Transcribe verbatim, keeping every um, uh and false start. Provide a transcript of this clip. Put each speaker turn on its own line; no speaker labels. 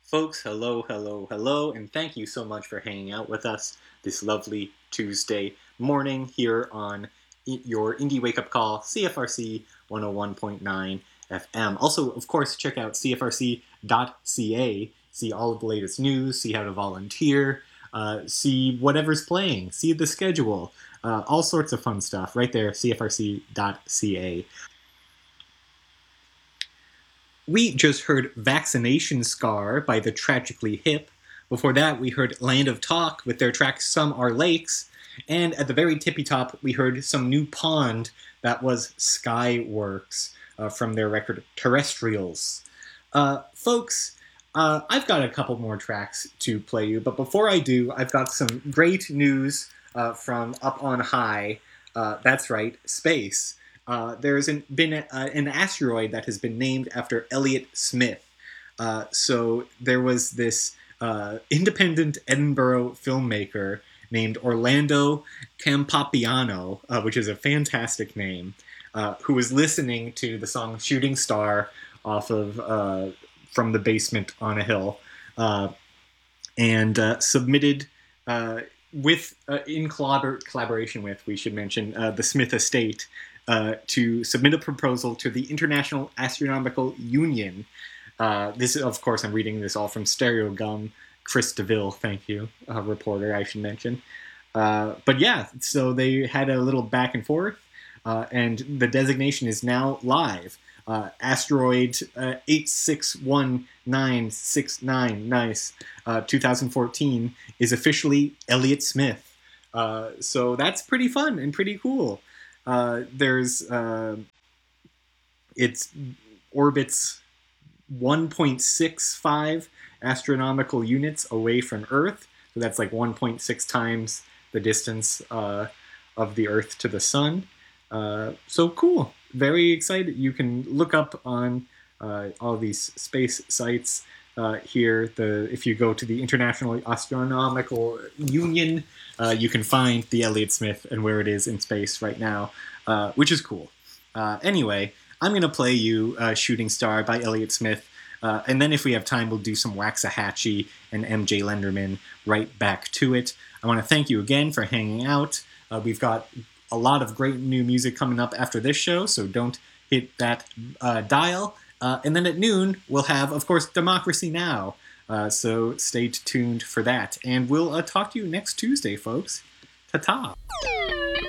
Folks, hello, hello, hello, and thank you so much for hanging out with us this lovely Tuesday morning here on I- your Indie Wake Up Call, C F R C one oh one point nine F M. Also, of course, check out C F R C dot C A, see all of the latest news, see how to volunteer, uh, see whatever's playing, see the schedule, uh, all sorts of fun stuff right there, C F R C dot C A. We just heard Vaccination Scar by the Tragically Hip. Before that, we heard Land of Talk with their track Some Are Lakes. And at the very tippy top, we heard some new pond that was Skyworks uh, from their record Terrestrials. Uh, folks, uh, I've got a couple more tracks to play you, but before I do, I've got some great news uh, from up on high. Uh, that's right, space. Uh, there's an, been a, uh, an asteroid that has been named after Elliott Smith. Uh, so there was this uh, independent Edinburgh filmmaker named Orlando Campapiano, uh, which is a fantastic name, uh, who was listening to the song Shooting Star off of uh, From the Basement on a Hill, uh, and uh, submitted uh, with, uh, in collabor- collaboration with, we should mention, uh, the Smith Estate, Uh, to submit a proposal to the International Astronomical Union. Uh, this is, of course, I'm reading this all from Stereo Gum. Chris DeVille, thank you, a reporter, I should mention. Uh, but yeah, so they had a little back and forth, uh, and the designation is now live. Uh, asteroid uh, eight six one nine six nine, nice, uh, two thousand fourteen, is officially Elliott Smith. Uh, so that's pretty fun and pretty cool. Uh, there's uh, it orbits one point six five astronomical units away from Earth, so that's like one point six times the distance uh, of the Earth to the Sun. Uh, so cool, very excited. You can look up on uh, all these space sites uh, here. The if you go to the International Astronomical Union, Uh, you can find the Elliott Smith and where it is in space right now, uh, which is cool. Uh, anyway, I'm going to play you uh, Shooting Star by Elliott Smith, uh, and then if we have time, we'll do some Waxahachie and M J Lenderman right back to it. I want to thank you again for hanging out. Uh, we've got a lot of great new music coming up after this show, so don't hit that uh, dial. Uh, and then at noon, we'll have, of course, Democracy Now!, Uh, so stay tuned for that. And we'll uh, talk to you next Tuesday, folks. Ta-ta.